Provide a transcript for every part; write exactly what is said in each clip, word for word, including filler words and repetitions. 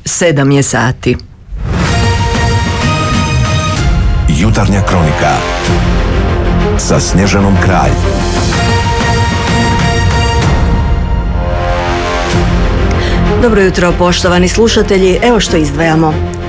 Sedam je sati. Jutarnja kronika sa Snježanom Kralj. Dobro jutro, poštovani slušatelji, evo što izdvajamo.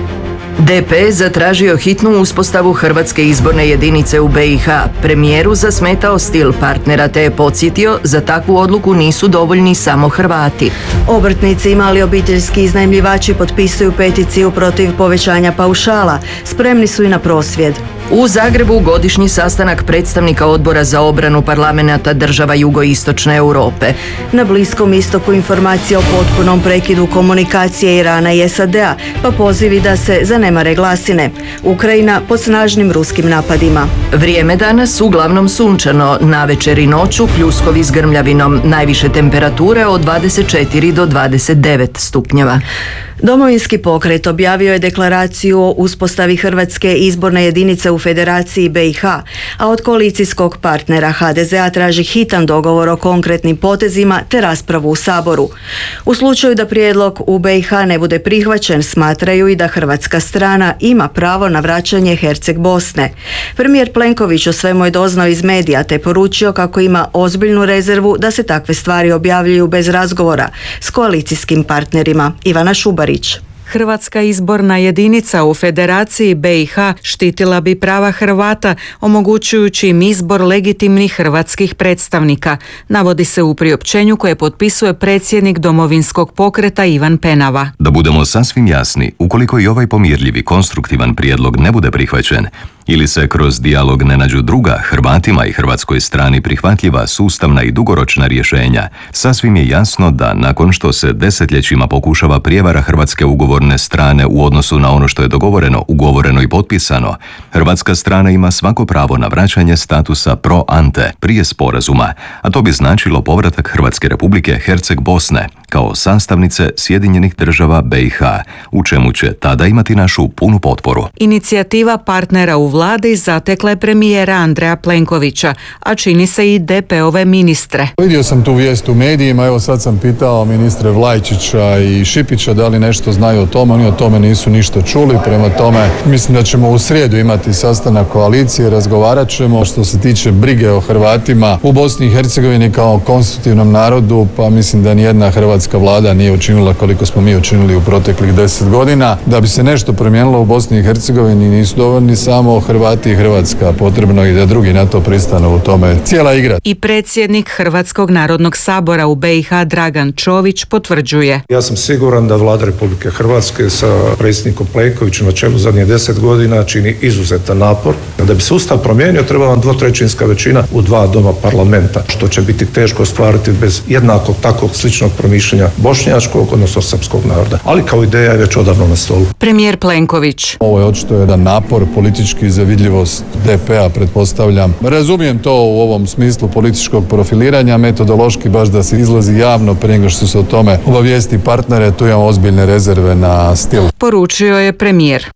D P zatražio hitnu uspostavu Hrvatske izborne jedinice u B i H. Premijeru zasmetao stil partnera te je podsjetio za takvu odluku nisu dovoljni samo Hrvati. Obrtnici i mali obiteljski iznajmljivači potpisuju peticiju protiv povećanja paušala. Spremni su i na prosvjed. U Zagrebu godišnji sastanak predstavnika Odbora za obranu parlamenata država jugoistočne Europe. Na Bliskom istoku informacija o potpunom prekidu komunikacije Irana i S A D-a, pa pozivi da se zanemare glasine. Ukrajina pod snažnim ruskim napadima. Vrijeme danas uglavnom sunčano, navečer i noću pljuskovi s grmljavinom, najviše temperature od dvadeset četiri do dvadeset devet stupnjeva. Domovinski pokret objavio je deklaraciju o uspostavi Hrvatske izborne jedinice u Federaciji B i H, a od koalicijskog partnera H D Z-a traži hitan dogovor o konkretnim potezima te raspravu u Saboru. U slučaju da prijedlog u B i H ne bude prihvaćen, smatraju i da hrvatska strana ima pravo na vraćanje Herceg Bosne. Premijer Plenković o svemu je doznao iz medija te poručio kako ima ozbiljnu rezervu da se takve stvari objavljuju bez razgovora s koalicijskim partnerima. Ivana Šubarić. Hrvatska izborna jedinica u Federaciji B i H štitila bi prava Hrvata, omogućujući im izbor legitimnih hrvatskih predstavnika, navodi se u priopćenju koje potpisuje predsjednik Domovinskog pokreta Ivan Penava. Da budemo sasvim jasni, ukoliko i ovaj pomirljivi konstruktivan prijedlog ne bude prihvaćen, ili se kroz dijalog ne nađu druga, Hrvatima i hrvatskoj strani prihvatljiva, sustavna i dugoročna rješenja, sasvim je jasno da nakon što se desetljećima pokušava prijevara hrvatske ugovorne strane u odnosu na ono što je dogovoreno, ugovoreno i potpisano, hrvatska strana ima svako pravo na vraćanje statusa pro ante prije sporazuma, a to bi značilo povratak Hrvatske republike Herceg Bosne kao sastavnice Sjedinjenih država B i H, u čemu će tada imati našu punu potporu. Inicijativa partnera u vladi zatekla je premijera Andreja Plenkovića, a čini se i D P-ove ministre. Vidio sam tu vijest u medijima, evo sad sam pitao ministre Vlajčića i Šipića da li nešto znaju o tome, oni o tome nisu ništa čuli, prema tome mislim da ćemo u srijedu imati sastanak koalicije, razgovarat ćemo. Što se tiče brige o Hrvatima u Bosni i Hercegovini kao konstitutivnom narodu, pa mislim da nijedna hrvatska vlada nije učinila koliko smo mi učinili u proteklih deset godina. Da bi se nešto promijenilo u Bosni i Hercegovini nisu dovoljni samo Hrvati i Hrvatska, potrebno i da drugi na to pristanu, u tome cijela igra. I predsjednik Hrvatskog narodnog sabora u B i H Dragan Čović potvrđuje. Ja sam siguran da Vlada Republike Hrvatske sa predsjednikom Plenkovićem na čelu zadnjih deset godina čini izuzetan napor. Da bi se Ustav promijenio treba vam dvotrećinska većina u dva doma parlamenta, što će biti teško ostvariti bez jednakog takvog sličnog promišljanja bošnjačkog, odnosno srpskog naroda. Ali kao ideja je već odavno na stolu. Premijer Plenković. Ovo je očito jedan napor politički za vidljivost D P-a, pretpostavljam. Razumijem to u ovom smislu političkog profiliranja, metodološki baš da se izlazi javno prije nego što se o tome obavijesti partnere, tu imamo ozbiljne rezerve na stil. Poručio je premijer.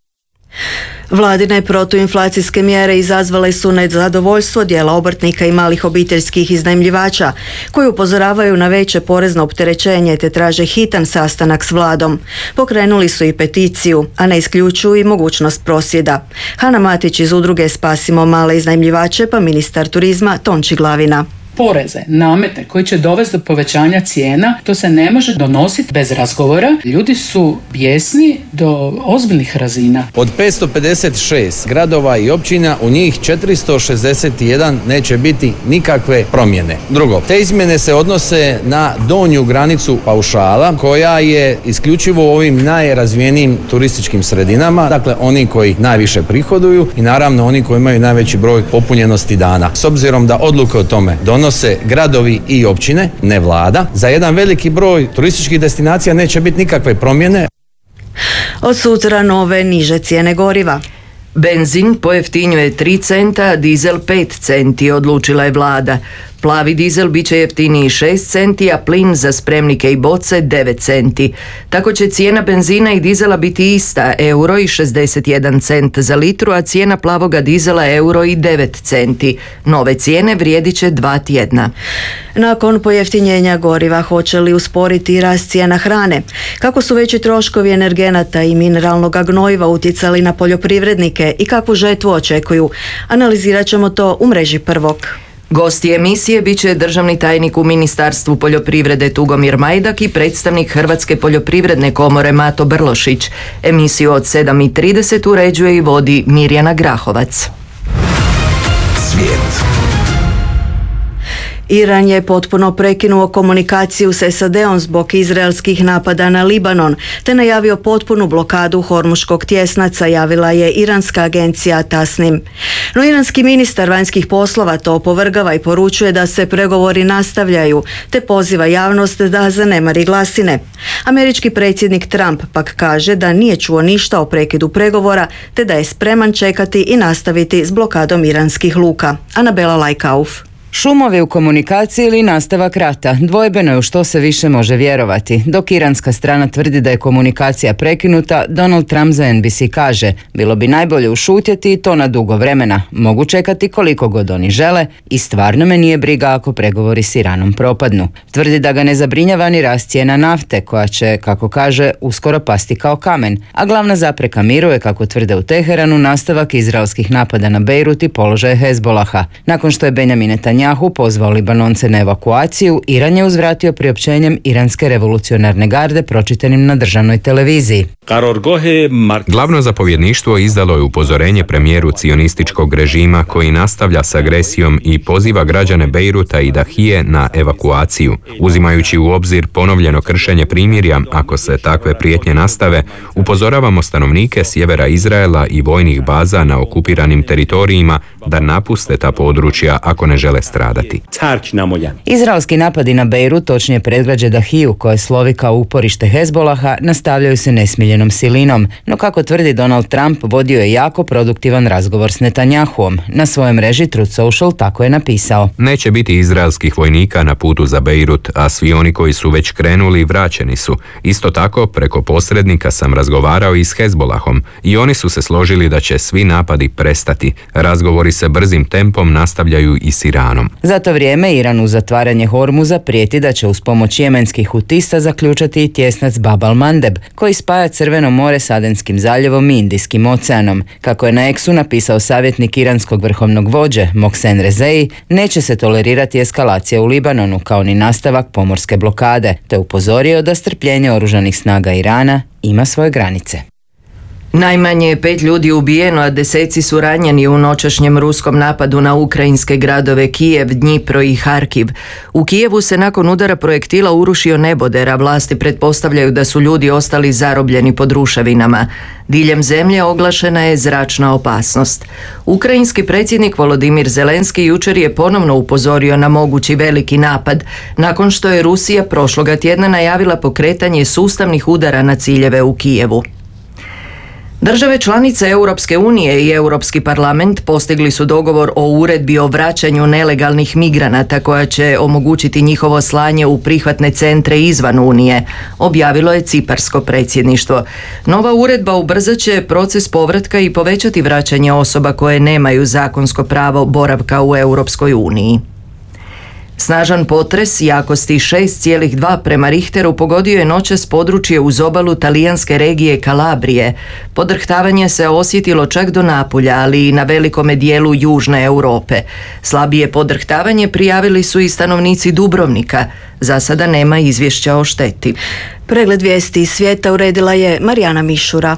Vladine protuinflacijske mjere izazvale su nezadovoljstvo dijela obrtnika i malih obiteljskih iznajmljivača, koji upozoravaju na veće porezno opterećenje te traže hitan sastanak s vladom. Pokrenuli su i peticiju, a ne isključuju i mogućnost prosvjeda. Hana Matić iz udruge Spasimo male iznajmljivače pa ministar turizma Tonči Glavina. Poreze, namete koji će dovesti do povećanja cijena, to se ne može donositi bez razgovora. Ljudi su bijesni do ozbiljnih razina. Od petsto pedeset šest gradova i općina u njih četiristo šezdeset jedan neće biti nikakve promjene. Drugo, te izmjene se odnose na donju granicu paušala koja je isključivo u ovim najrazvijenijim turističkim sredinama, dakle oni koji najviše prihoduju i naravno oni koji imaju najveći broj popunjenosti dana. S obzirom da odluke o tome donose gradovi i općine, ne vlada, za jedan veliki broj turističkih destinacija neće biti nikakve promjene. Od sutra nove niže cijene goriva. Benzin pojeftinjuje tri centa, a dizel pet centi, odlučila je vlada. Plavi dizel bit će jeftiniji šest centi, a plin za spremnike i boce devet centi. Tako će cijena benzina i dizela biti ista, euro i šezdeset jedan cent za litru, a cijena plavoga dizela euro i devet centi. Nove cijene vrijedit će dva tjedna. Nakon pojeftinjenja goriva hoće li usporiti rast cijena hrane? Kako su veći troškovi energenata i mineralnog gnojiva utjecali na poljoprivrednike i kakvu žetvu očekuju? Analizirat ćemo to u mreži Prvog. Gosti emisije bit će državni tajnik u Ministarstvu poljoprivrede Tugomir Majdak i predstavnik Hrvatske poljoprivredne komore Mato Brlošić. Emisiju od sedam i trideset uređuje i vodi Mirjana Grahovac. Svijet. Iran je potpuno prekinuo komunikaciju s S A D-om zbog izraelskih napada na Libanon, te najavio potpunu blokadu Hormuškog tjesnaca, javila je iranska agencija Tasnim. No iranski ministar vanjskih poslova to opovrgava i poručuje da se pregovori nastavljaju, te poziva javnost da zanemari glasine. Američki predsjednik Trump pak kaže da nije čuo ništa o prekidu pregovora, te da je spreman čekati i nastaviti s blokadom iranskih luka. Anabela Lajkauf. Šumovi u komunikaciji ili nastavak rata, dvojbeno je u što se više može vjerovati. Dok iranska strana tvrdi da je komunikacija prekinuta, Donald Trump za N B C kaže: bilo bi najbolje ušutjeti i to na dugo vremena. Mogu čekati koliko god oni žele i stvarno me nije briga ako pregovori s Iranom propadnu. Tvrdi da ga ne zabrinjava ni rast cijena nafte, koja će, kako kaže, uskoro pasti kao kamen, a glavna zapreka miru je, kako tvrde u Teheranu, nastavak izraelskih napada na Bejrut i položaje Hezbolaha. Nakon što je Benjamin Netanjahu pozvao Libanonce na evakuaciju, Iran je uzvratio priopćenjem Iranske revolucionarne garde pročitanim na državnoj televiziji. Glavno zapovjedništvo izdalo je upozorenje premijeru cionističkog režima koji nastavlja s agresijom i poziva građane Bejruta i Dahije na evakuaciju. Uzimajući u obzir ponovljeno kršenje primirja, ako se takve prijetnje nastave, upozoravamo stanovnike sjevera Izraela i vojnih baza na okupiranim teritorijima da napuste ta područja ako ne žele stradati. Izraelski napadi na Bejrut, točnije predgrađe Dahiju, koje slovi kao uporište Hezbolaha, nastavljaju se nesmiljenom silinom, no kako tvrdi Donald Trump, vodio je jako produktivan razgovor s Netanjahuom. Na svojoj mreži Truth Social tako je napisao: neće biti izraelskih vojnika na putu za Bejrut, a svi oni koji su već krenuli vraćeni su. Isto tako, preko posrednika sam razgovarao i s Hezbolahom i oni su se složili da će svi napadi prestati. Razgovori se brzim tempom nastavljaju i s Iranom. Za to vrijeme Iran uz zatvaranje Hormuza prijeti da će uz pomoć jemenskih hutista zaključati i tjesnac Bab al-Mandeb, koji spaja Crveno more s Adenskim zaljevom i Indijskim oceanom. Kako je na Eksu napisao savjetnik iranskog vrhovnog vođe Mohsen Rezei, neće se tolerirati eskalacija u Libanonu kao ni nastavak pomorske blokade, te upozorio da strpljenje oružanih snaga Irana ima svoje granice. Najmanje je pet ljudi ubijeno, a deseci su ranjeni u noćašnjem ruskom napadu na ukrajinske gradove Kijev, Dnjipro i Harkiv. U Kijevu se nakon udara projektila urušio neboder, a vlasti pretpostavljaju da su ljudi ostali zarobljeni pod ruševinama. Diljem zemlje oglašena je zračna opasnost. Ukrajinski predsjednik Volodimir Zelenski jučer je ponovno upozorio na mogući veliki napad, nakon što je Rusija prošloga tjedna najavila pokretanje sustavnih udara na ciljeve u Kijevu. Države članice Europske unije i Europski parlament postigli su dogovor o uredbi o vraćanju nelegalnih migranata koja će omogućiti njihovo slanje u prihvatne centre izvan Unije, objavilo je Ciparsko predsjedništvo. Nova uredba ubrzat će proces povratka i povećati vraćanje osoba koje nemaju zakonsko pravo boravka u Europskoj uniji. Snažan potres jakosti šest zarez dva prema Richteru pogodio je noćas područje uz obalu talijanske regije Kalabrije. Podrhtavanje se osjetilo čak do Napulja, ali i na velikome dijelu južne Europe. Slabije podrhtavanje prijavili su i stanovnici Dubrovnika. Za sada nema izvješća o šteti. Pregled vijesti iz svijeta uredila je Marijana Mišura.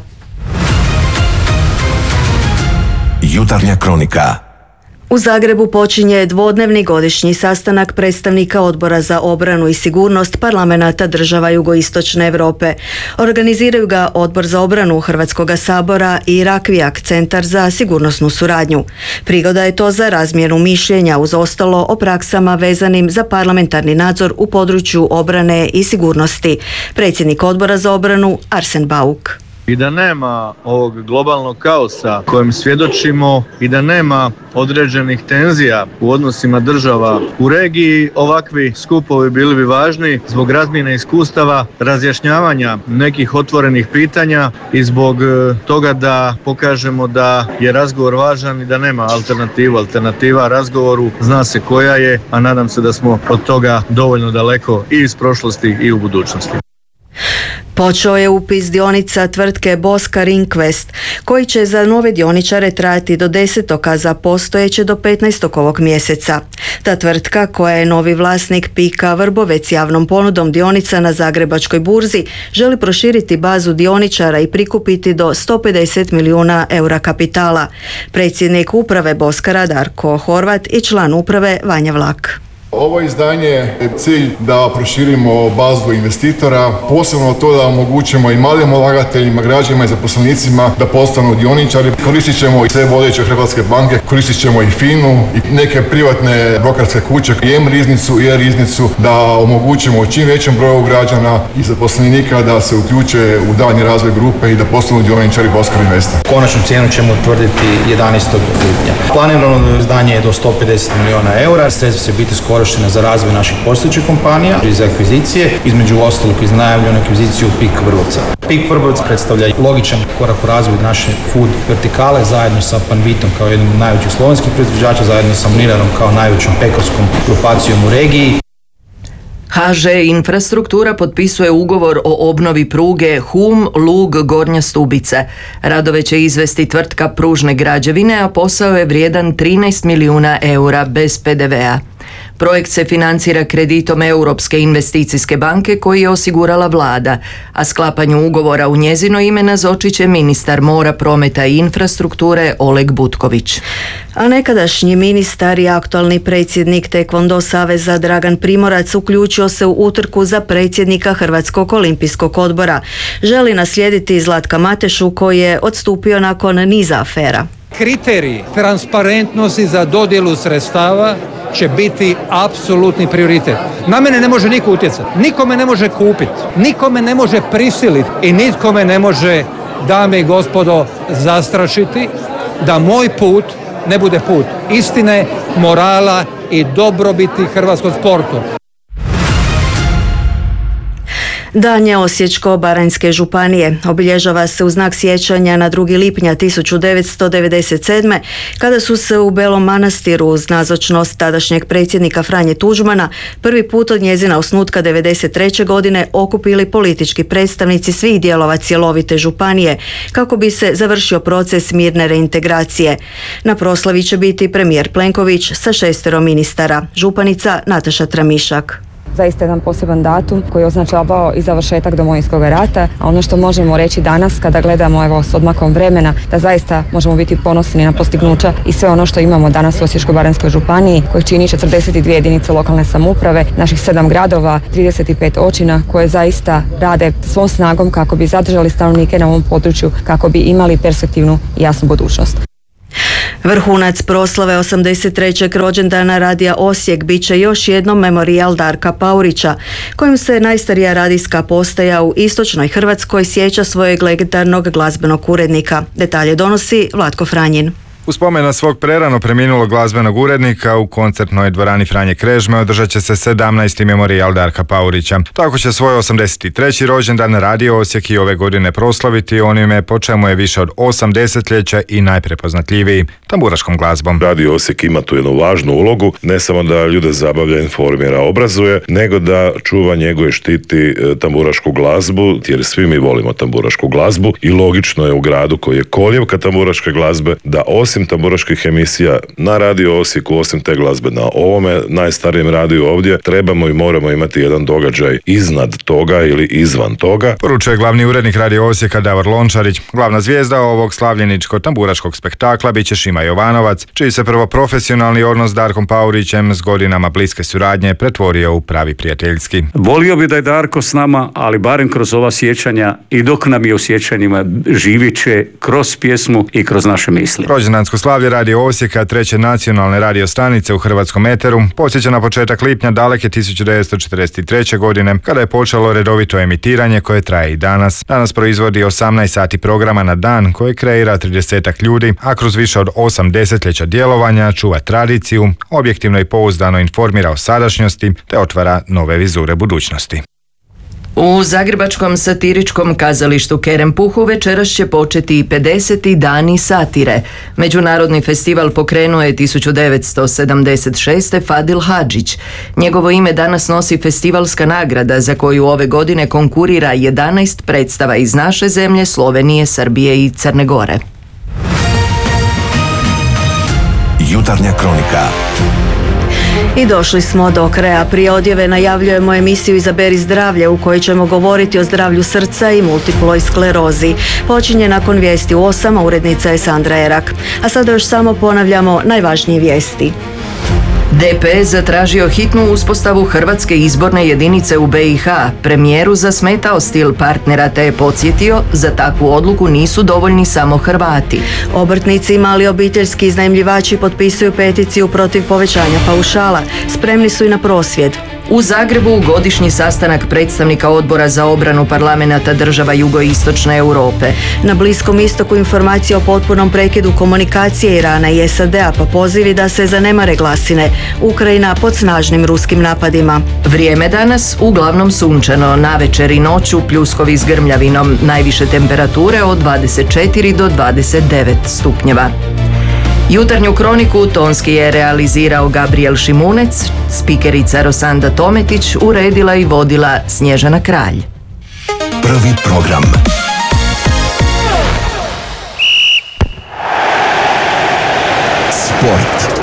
Jutarnja kronika. U Zagrebu počinje dvodnevni godišnji sastanak predstavnika Odbora za obranu i sigurnost parlamenata država jugoistočne Europe. Organiziraju ga Odbor za obranu Hrvatskoga sabora i Rakvijak, Centar za sigurnosnu suradnju. Prigoda je to za razmjenu mišljenja uz ostalo o praksama vezanim za parlamentarni nadzor u području obrane i sigurnosti. Predsjednik Odbora za obranu Arsen Bauk. I da nema ovog globalnog kaosa kojem svjedočimo i da nema određenih tenzija u odnosima država u regiji, ovakvi skupovi bili bi važni zbog razmjene iskustava, razjašnjavanja nekih otvorenih pitanja i zbog toga da pokažemo da je razgovor važan i da nema alternativu. Alternativa razgovoru zna se koja je, a nadam se da smo od toga dovoljno daleko i iz prošlosti i u budućnosti. Počeo je upis dionica tvrtke Boskar Invest, koji će za nove dioničare trajati do desetog, a za postojeće do petnaestog ovog mjeseca. Ta tvrtka, koja je novi vlasnik Pika Vrbovec javnom ponudom dionica na Zagrebačkoj burzi, želi proširiti bazu dioničara i prikupiti do sto pedeset milijuna eura kapitala. Predsjednik uprave Boskara Darko Horvat i član uprave Vanja Vlak. Ovo izdanje je cilj da proširimo bazu investitora, posebno to da omogućimo i malim ulagateljima, građanima i zaposlenicima da postanu dioničari. Koristit ćemo i sve vodeće hrvatske banke, koristit ćemo i FINU i neke privatne brokerske kuće, i M-riznicu i E-riznicu, da omogućimo čim većem broju građana i zaposlenika da se uključe u daljnji razvoj grupe i da postanu dioničari Boskar Investa. Konačnu cijenu ćemo utvrditi jedanaestog lipnja. Planirano izdanje je do sto pedeset milijuna eura, sredstva će biti skoro za razvoj naših postojećih kompanija i za akvizicije, između ostalog iz najavljenu akviziciju Pik Vrbovca. Pik Vrbovec predstavlja logičan korak u razvoju naše food vertikale zajedno sa Panvitom kao jednom od najvećih slovenskih proizvođača, zajedno sa Mlinarom kao najvećom pekarskom grupacijom u regiji. ha že Infrastruktura potpisuje ugovor o obnovi pruge Hum-Lug Gornja Stubica. Radove će izvesti tvrtka Pružne građevine, a posao je vrijedan trinaest milijuna eura bez pe de vea. Projekt se financira kreditom Europske investicijske banke koji je osigurala vlada, a sklapanju ugovora u njezino ime nazočit će ministar mora, prometa i infrastrukture Oleg Butković. A nekadašnji ministar i aktualni predsjednik Tekvondo saveza Dragan Primorac uključio se u utrku za predsjednika Hrvatskog olimpijskog odbora. Želi naslijediti Zlatka Matešu koji je odstupio nakon niza afera. Kriteriji transparentnosti za dodjelu sredstava će biti apsolutni prioritet. Na mene ne može niko utjecati, niko me ne može kupiti, niko me ne može prisiliti i nitko me ne može, dame i gospodo, zastrašiti da moj put ne bude put istine, morala i dobrobiti hrvatskog sportu. Dan je Osječko-baranjske županije obilježava se u znak sjećanja na drugi lipnja tisuću devetsto devedeset sedme. kada su se u Belom Manastiru uz nazočnost tadašnjeg predsjednika Franje Tuđmana prvi put od njezina osnutka devedeset treće godine okupili politički predstavnici svih dijelova cjelovite županije kako bi se završio proces mirne reintegracije. Na proslavi će biti premijer Plenković sa šestero ministara, županica Nataša Tramišak. Zaista jedan poseban datum koji je označavao i završetak Domovinskog rata, a ono što možemo reći danas kada gledamo evo s odmakom vremena, da zaista možemo biti ponosni na postignuća i sve ono što imamo danas u Osječko-baranjskoj županiji koji čini četrdeset dvije jedinice lokalne samouprave, naših sedam gradova, trideset pet općina koje zaista rade svom snagom kako bi zadržali stanovnike na ovom području, kako bi imali perspektivnu i jasnu budućnost. Vrhunac proslave osamdeset trećeg rođendana Radija Osijek bit će još jednom memorijal Darka Paurića, kojim se najstarija radijska postaja u istočnoj Hrvatskoj sjeća svojeg legendarnog glazbenog urednika. Detalje donosi Vlatko Franjin. U spomen na svog prerano preminulog glazbenog urednika u koncertnoj dvorani Franje Krežme održat će se sedamnaesti memorijal Darka Paurića. Tako će svoj osamdeset treći rođendan Radio Osijek i ove godine proslaviti onime po čemu je više od osam desetljeća i najprepoznatljiviji, tamburaškom glazbom. Radio Osijek ima tu jednu važnu ulogu, ne samo da ljude zabavlja, informira, obrazuje, nego da čuva, njeguje i štiti tamburašku glazbu, jer svi mi volimo tamburašku glazbu i logično je u gradu koji je kolijevka tamburaške glazbe da osim tamburaških emisija na Radio Osijeku, osim te glazbe na ovome najstarijem radiju ovdje, trebamo i moramo imati jedan događaj iznad toga ili izvan toga. Poručuje glavni urednik Radio Osijeka Davor Lončarić. Glavna zvijezda ovog slavljeničko-tamburaškog spektakla bit će Šima Jovanovac, čiji se prvo profesionalni odnos s Darkom Paurićem s godinama bliske suradnje pretvorio u pravi prijateljski. Volio bi da je Darko s nama, ali barem kroz ova sjećanja i dok nam je u sjećanjima živit će kroz pjesmu i kroz naše misli. Rođendan Rođendansko slavlje Radio Osijeka, treće nacionalne radio stanice u hrvatskom eteru, podsjeća na početak lipnja daleke tisuću devetsto četrdeset treće. godine, kada je počelo redovito emitiranje koje traje i danas. Danas proizvodi osamnaest sati programa na dan koje kreira tridesetak ljudi, a kroz više od osam desetljeća djelovanja čuva tradiciju, objektivno i pouzdano informira o sadašnjosti te otvara nove vizure budućnosti. U zagrebačkom satiričkom kazalištu Kerempuhu večeras će početi i pedeseti dani satire. Međunarodni festival pokrenuo je tisuću devetsto sedamdeset šeste. Fadil Hadžić. Njegovo ime danas nosi festivalska nagrada za koju ove godine konkurira jedanaest predstava iz naše zemlje, Slovenije, Srbije i Crne Gore. Jutarnja kronika. I došli smo do kraja. Prije odjave najavljujemo emisiju Izaberi zdravlje u kojoj ćemo govoriti o zdravlju srca i multiploj sklerozi. Počinje nakon vijesti u osam, a urednica je Sandra Erak. A sada još samo ponavljamo najvažnije vijesti. D P zatražio hitnu uspostavu hrvatske izborne jedinice u B i H. Premijeru zasmetao stil partnera te je podsjetio, za takvu odluku nisu dovoljni samo Hrvati. Obrtnici i mali obiteljski iznajmljivači potpisuju peticiju protiv povećanja paušala. Spremni su i na prosvjed. U Zagrebu godišnji sastanak predstavnika Odbora za obranu parlamenata država jugoistočne Europe. Na Bliskom istoku informacije o potpunom prekidu komunikacije Irana i S A D-a, pa pozivi da se zanemare glasine. Ukrajina pod snažnim ruskim napadima. Vrijeme danas uglavnom sunčano, navečer i noću pljuskovi s grmljavinom, najviše temperature od dvadeset četiri do dvadeset devet stupnjeva. Jutarnju kroniku tonski je realizirao Gabriel Šimunec, spikerica Rosanda Tometić uredila i vodila Snježana Kralj. Prvi program. Sport.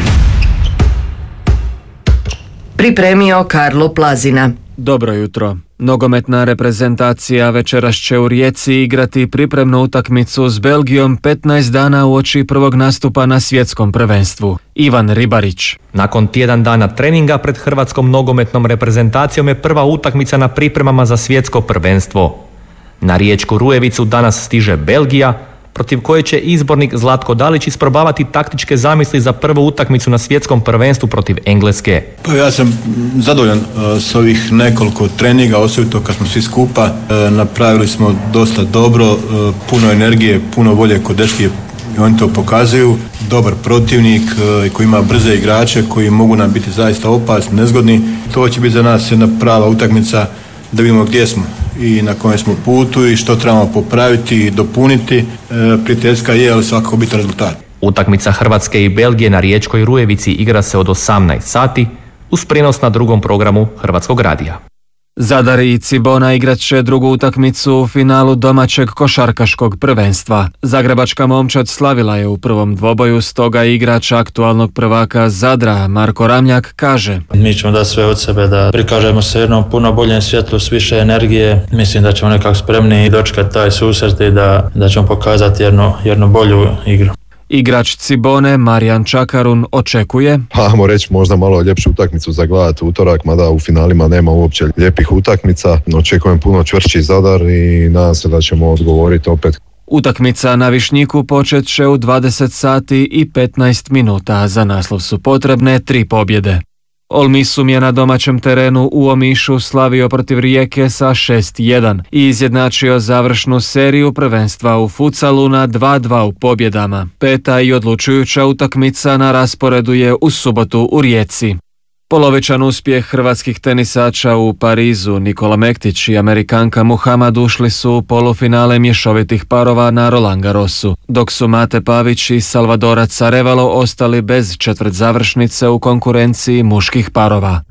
Pripremio Karlo Plazina. Dobro jutro. Nogometna reprezentacija večeras će u Rijeci igrati pripremnu utakmicu s Belgijom petnaest dana uoči prvog nastupa na svjetskom prvenstvu. Ivan Ribarić. Nakon tjedan dana treninga pred hrvatskom nogometnom reprezentacijom je prva utakmica na pripremama za svjetsko prvenstvo. Na riječku Rujevicu danas stiže Belgija, protiv koje će izbornik Zlatko Dalić isprobavati taktičke zamisli za prvu utakmicu na svjetskom prvenstvu protiv Engleske. Pa ja sam zadovoljan uh, s ovih nekoliko treninga, osobito kad smo svi skupa. Uh, napravili smo dosta dobro, uh, puno energije, puno volje kod dečki i oni to pokazuju. Dobar protivnik uh, koji ima brze igrače koji mogu nam biti zaista opasni, nezgodni. To će biti za nas jedna prava utakmica da vidimo gdje smo i na kojem smo putu i što trebamo popraviti i dopuniti. E, prijateljska je, ali svakako biti rezultat. Utakmica Hrvatske i Belgije na riječkoj Rujevici igra se od osamnaest sati uz prijenos na drugom programu Hrvatskog radija. Zadar i Cibona igrat će drugu utakmicu u finalu domaćeg košarkaškog prvenstva. Zagrebačka momčad slavila je u prvom dvoboju, stoga igrač aktualnog prvaka Zadra Marko Ramljak kaže: Mi ćemo da sve od sebe da prikažemo se jednom puno boljem svjetlu s više energije. Mislim da ćemo nekako spremni i dočekati taj susret i da, da ćemo pokazati jednu, jednu bolju igru. Igrač Cibone Marijan Čakarun očekuje, ajmo reći, možda malo ljepšu utakmicu za gledati utorak, mada u finalima nema uopće lijepih utakmica. Očekujem puno čvršći Zadar i nadam se da ćemo odgovoriti opet. Utakmica na Višnjiku počet će u dvadeset sati i petnaest minuta. Za naslov su potrebne tri pobjede. Olmisum je na domaćem terenu u Omišu slavio protiv Rijeke sa šest jedan i izjednačio završnu seriju prvenstva u futsalu na dva dva u pobjedama. Peta i odlučujuća utakmica na rasporedu je u subotu u Rijeci. Polovičan uspjeh hrvatskih tenisača u Parizu. Nikola Mektić i Amerikanka Muhamad ušli su u polufinale mješovitih parova na Roland Garrosu, dok su Mate Pavić i Salvadorac Arevalo ostali bez četvrtzavršnice u konkurenciji muških parova.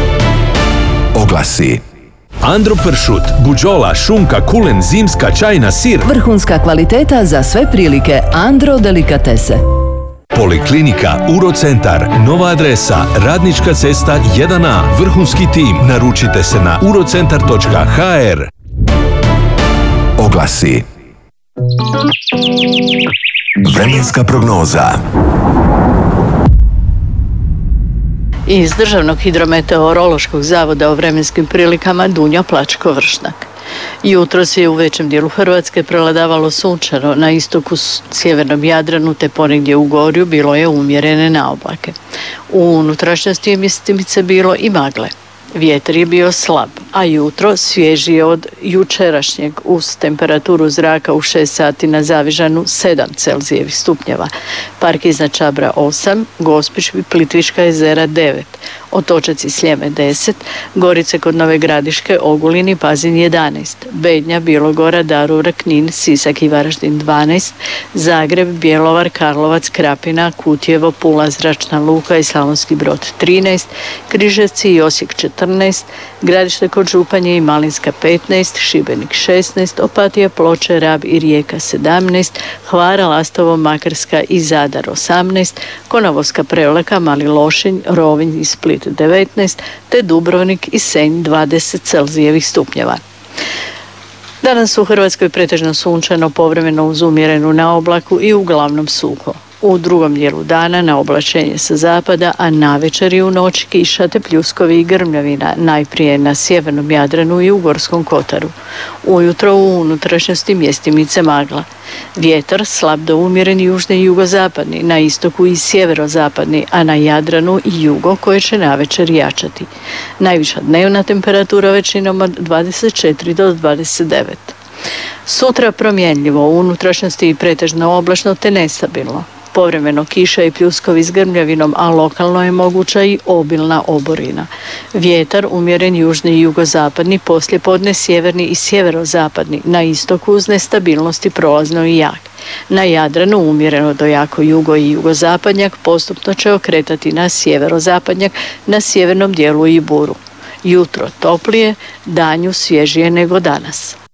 Oglasi. Andro pršut, buđola, šunka, kulen, zimska, čajna, sir. Vrhunska kvaliteta za sve prilike. Andro delikatese. Poliklinika, Urocentar, nova adresa, Radnička cesta jedan A, vrhunski tim. Naručite se na urocentar točka ha er. Oglasi. Vremenska prognoza. Iz Državnog hidrometeorološkog zavoda o vremenskim prilikama Dunja Plačko-Vršnak. Jutros je u većem dijelu Hrvatske prevladavalo sunčano, na istoku sjevernom Jadranu te ponegdje u Gorju bilo je umjerene naoblake. U unutrašnjosti je mjestimice bilo i magle. Vjetar je bio slab, a jutro svježije od jučerašnjeg uz temperaturu zraka u šest sati na Zavižanu sedam Celzijevih stupnjeva, Park iznad Čabra osam, Gospić i Plitvička jezera devet, Otočac i Sljeme deset, Gorice kod Nove Gradiške, Ogulin i Pazin jedanaest, Bednja, Bilogora, Daruvra, Knin, Sisak i Varaždin dvanaest, Zagreb, Bjelovar, Karlovac, Krapina, Kutjevo, Pula, Zračna luka i Slavonski Brod trinaest, Križevci i Osijek četrnaest, Gradište kod Županje i Malinska petnaest, Šibenik šesnaest, Opatija, Ploče, Rab i Rijeka sedamnaest, Hvara, Lastovo, Makarska i Zadar osamnaest, Konavolska, Prevlaka, Mali Lošinj, Rovinj i Split devetnaest, te Dubrovnik i Senj dvadeset Celzijevih stupnjeva. Danas u Hrvatskoj pretežno sunčano, povremeno uz umjerenu naoblaku i uglavnom suho. U drugom dijelu dana na oblačenje sa zapada, a navečer i u noć kiša te pljuskovi i grmljavina, najprije na sjevernom Jadranu i u Gorskom kotaru. Ujutro u unutrašnjosti mjestimice magla. Vjetar slab do umjeren južni i jugozapadni, na istoku i sjeverozapadni, a na Jadranu i jugo koje će navečer jačati. Najviša dnevna temperatura većinom od dvadeset četiri do dvadeset devet. Sutra promjenljivo, u unutrašnjosti i pretežno oblačno te nestabilno. Povremeno kiša i pljuskovi s grmljavinom, a lokalno je moguća i obilna oborina. Vjetar umjeren južni i jugozapadni, poslije podne sjeverni i sjeverozapadni, na istoku uz nestabilnosti prolazno i jak. Na Jadranu umjereno do jako jugo i jugozapadnjak, postupno će okretati na sjeverozapadnjak, na sjevernom dijelu i buru. Jutro toplije, danju svježije nego danas.